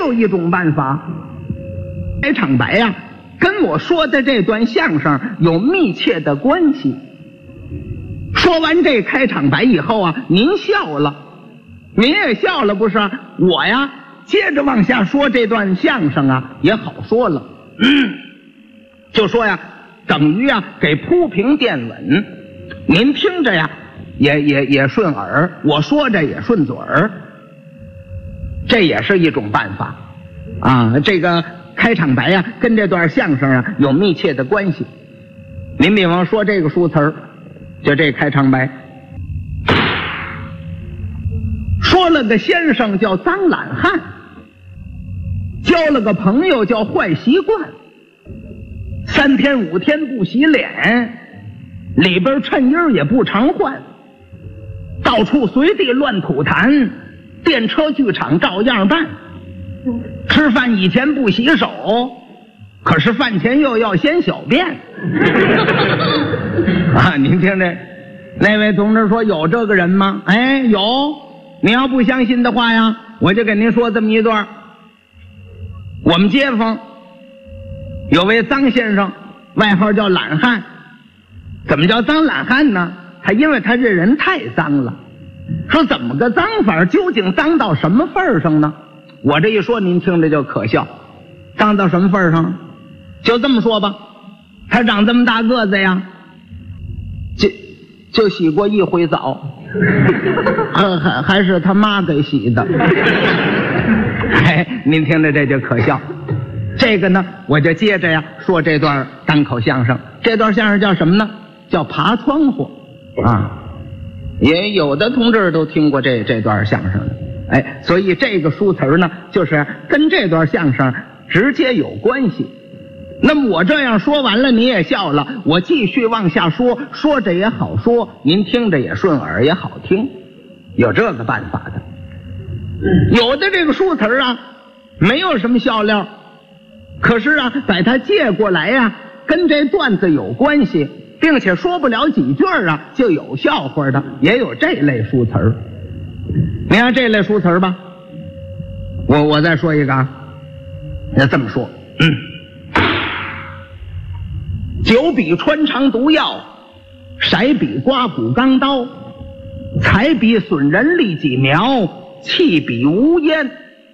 有一种办法，开场白呀，跟我说的这段相声有密切的关系。说完这开场白以后啊，您笑了，您也笑了不是？我呀接着往下说这段相声啊也好说了，就说呀等于啊给铺平垫稳，您听着呀也顺耳，我说着也顺嘴儿，这也是一种办法啊。这个开场白呀跟这段相声啊有密切的关系。您比方说这个书词儿，就这开场白，说了个先生叫脏懒汉，交了个朋友叫坏习惯，3天5天不洗脸，里边衬衣也不常换，到处随地乱吐痰，电车剧场照样办，吃饭以前不洗手，可是饭前又要先小便啊，您听这那位同志说有这个人吗？哎，有。你要不相信的话呀，我就给您说这么一段。我们街坊有位脏先生，外号叫懒汉。怎么叫脏懒汉呢？因为他这人太脏了。说怎么个脏法，究竟脏到什么份上呢？我这一说您听着就可笑。脏到什么份上？就这么说吧，他长这么大个子呀，就洗过一回澡，还是他妈给洗的。哎，您听着这就可笑。这个呢，我就接着呀说这段单口相声。这段相声叫什么呢？叫爬窗户啊。也有的同志都听过这段相声的。哎，所以这个书词呢，就是跟这段相声直接有关系。那么我这样说完了，你也笑了，我继续往下说，说着也好说，您听着也顺耳，也好听，有这个办法的。有的这个书词啊，没有什么笑料，可是啊，把它借过来呀，跟这段子有关系，并且说不了几句啊，就有笑话的，也有这类书词儿。你看这类书词儿吧，我再说一个啊，那这么说，酒比穿肠毒药，骰比刮骨钢刀，财比损人利己苗，气比无烟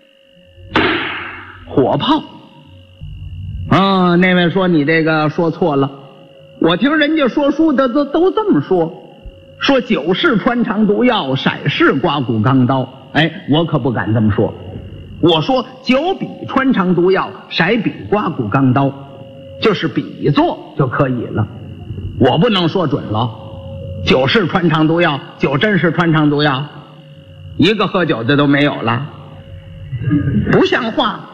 火炮。啊，那位说你这个说错了，我听人家说书的都这么说，说酒是穿肠毒药，骰是刮骨钢刀。哎，我可不敢这么说，我说酒比穿肠毒药，骰比刮骨钢刀，就是比作就可以了，我不能说准了。酒是穿肠毒药，酒真是穿肠毒药，一个喝酒的都没有了，不像话。